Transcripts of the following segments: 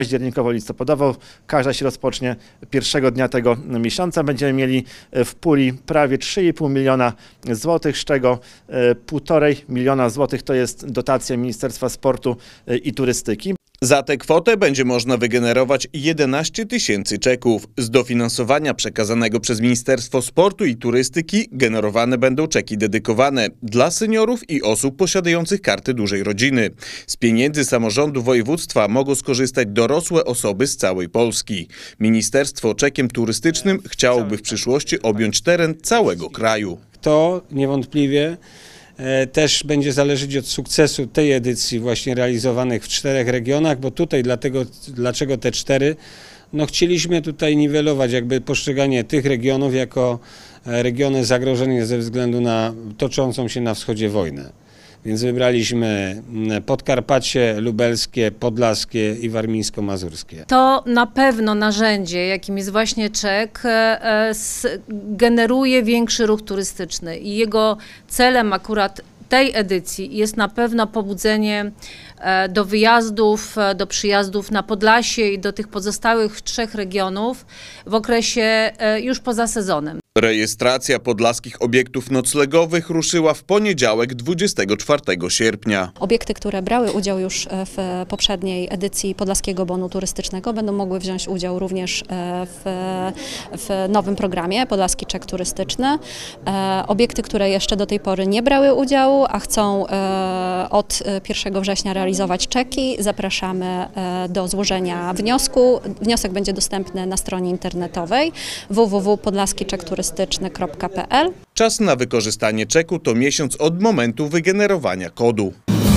październikowo-listopadowo. Każda się rozpocznie pierwszego dnia tego miesiąca. Będziemy mieli w puli prawie 3,5 miliona złotych, z czego 1,5 miliona złotych to jest dotacja Ministerstwa Sportu i Turystyki. Za tę kwotę będzie można wygenerować 11 tysięcy czeków. Z dofinansowania przekazanego przez Ministerstwo Sportu i Turystyki generowane będą czeki dedykowane dla seniorów i osób posiadających karty dużej rodziny. Z pieniędzy samorządu województwa mogą skorzystać dorosłe osoby z całej Polski. Ministerstwo czekiem turystycznym chciałoby w przyszłości objąć teren całego kraju. To niewątpliwie też będzie zależeć od sukcesu tej edycji właśnie realizowanych w 4 regionach, bo tutaj dlaczego te 4? No chcieliśmy tutaj niwelować jakby postrzeganie tych regionów jako regiony zagrożone ze względu na toczącą się na wschodzie wojnę. Więc wybraliśmy Podkarpacie, Lubelskie, Podlaskie i Warmińsko-Mazurskie. To na pewno narzędzie, jakim jest właśnie czek, generuje większy ruch turystyczny i jego celem akurat tej edycji jest na pewno pobudzenie do wyjazdów, do przyjazdów na Podlasie i do tych pozostałych 3 regionów w okresie już poza sezonem. Rejestracja podlaskich obiektów noclegowych ruszyła w poniedziałek 24 sierpnia. Obiekty, które brały udział już w poprzedniej edycji Podlaskiego Bonu Turystycznego, będą mogły wziąć udział również w nowym programie Podlaski Czek Turystyczny. Obiekty, które jeszcze do tej pory nie brały udziału, a chcą od 1 września realizować czeki, zapraszamy do złożenia wniosku. Wniosek będzie dostępny na stronie internetowej www.podlaskiczekturystyczny.pl. Czas na wykorzystanie czeku to miesiąc od momentu wygenerowania kodu.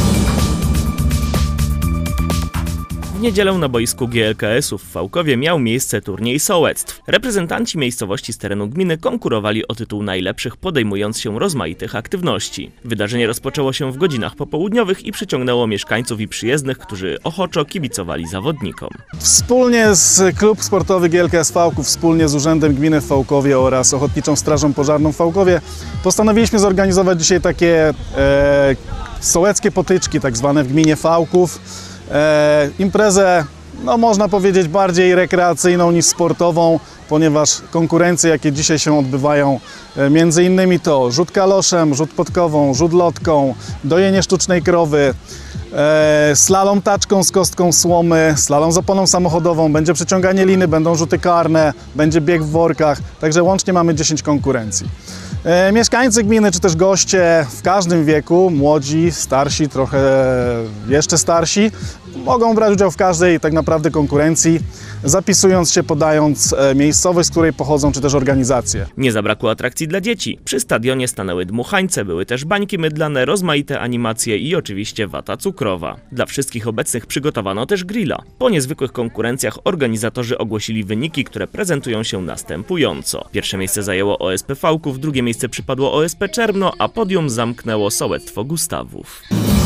W niedzielę na boisku GLKS-u w Fałkowie miał miejsce turniej sołectw. Reprezentanci miejscowości z terenu gminy konkurowali o tytuł najlepszych, podejmując się rozmaitych aktywności. Wydarzenie rozpoczęło się w godzinach popołudniowych i przyciągnęło mieszkańców i przyjezdnych, którzy ochoczo kibicowali zawodnikom. Wspólnie z Klub Sportowy GLKS Fałków, wspólnie z Urzędem Gminy w Fałkowie oraz Ochotniczą Strażą Pożarną w Fałkowie postanowiliśmy zorganizować dzisiaj takie sołeckie potyczki, tak zwane w gminie Fałków. Imprezę, no można powiedzieć, bardziej rekreacyjną niż sportową, ponieważ konkurencje, jakie dzisiaj się odbywają, między innymi to rzut kaloszem, rzut podkową, rzut lotką, dojenie sztucznej krowy, slalom taczką z kostką słomy, slalom z oponą samochodową, będzie przeciąganie liny, będą rzuty karne, będzie bieg w workach, także łącznie mamy 10 konkurencji. Mieszkańcy gminy, czy też goście w każdym wieku, młodzi, starsi, trochę jeszcze starsi, mogą brać udział w każdej tak naprawdę konkurencji, zapisując się, podając miejscowość, z której pochodzą, czy też organizację. Nie zabrakło atrakcji dla dzieci. Przy stadionie stanęły dmuchańce, były też bańki mydlane, rozmaite animacje i oczywiście wata cukrowa. Dla wszystkich obecnych przygotowano też grilla. Po niezwykłych konkurencjach organizatorzy ogłosili wyniki, które prezentują się następująco. Pierwsze miejsce zajęło OSP Fałków, drugie miejsce przypadło OSP Czermno, a podium zamknęło sołectwo Gustawów.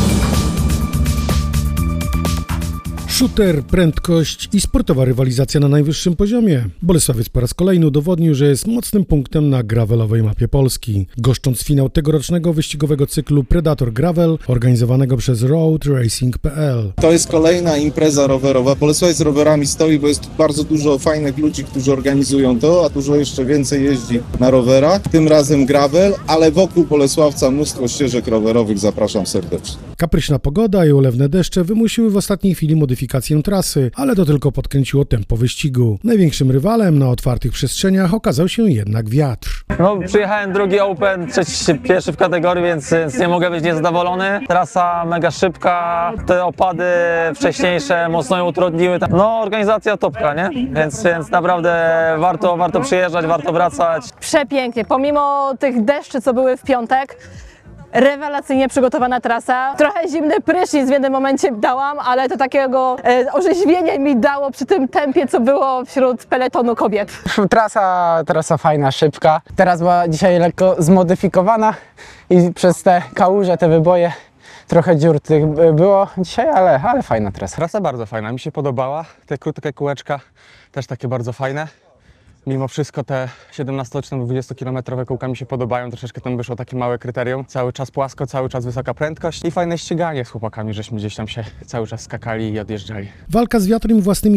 Shooter, prędkość i sportowa rywalizacja na najwyższym poziomie. Bolesławiec po raz kolejny udowodnił, że jest mocnym punktem na gravelowej mapie Polski. Goszcząc finał tegorocznego wyścigowego cyklu Predator Gravel, organizowanego przez roadracing.pl. To jest kolejna impreza rowerowa. Bolesławiec z rowerami stoi, bo jest bardzo dużo fajnych ludzi, którzy organizują to, a dużo jeszcze więcej jeździ na rowerach. Tym razem gravel, ale wokół Bolesławca mnóstwo ścieżek rowerowych. Zapraszam serdecznie. Kapryśna pogoda i ulewne deszcze wymusiły w ostatniej chwili modyfikację trasy, ale to tylko podkręciło tempo wyścigu. Największym rywalem na otwartych przestrzeniach okazał się jednak wiatr. No, przyjechałem drugi Open, pierwszy w kategorii, więc nie mogę być niezadowolony. Trasa mega szybka, te opady wcześniejsze mocno ją utrudniły. No, organizacja topka, nie? Więc naprawdę warto przyjeżdżać, warto wracać. Przepięknie, pomimo tych deszczy, co były w piątek, rewelacyjnie przygotowana trasa. Trochę zimny prysznic w jednym momencie dałam, ale to takiego orzeźwienia mi dało przy tym tempie, co było wśród peletonu kobiet. Trasa fajna, szybka. Teraz była dzisiaj lekko zmodyfikowana i przez te kałuże, te wyboje trochę dziur tych było dzisiaj, ale fajna trasa. Trasa bardzo fajna, mi się podobała. Te krótkie kółeczka też takie bardzo fajne. Mimo wszystko te 17-20-kilometrowe kółka mi się podobają, troszeczkę tam wyszło takie małe kryterium. Cały czas płasko, cały czas wysoka prędkość i fajne ściganie z chłopakami, żeśmy gdzieś tam się cały czas skakali i odjeżdżali. Walka z wiatrem i własnymi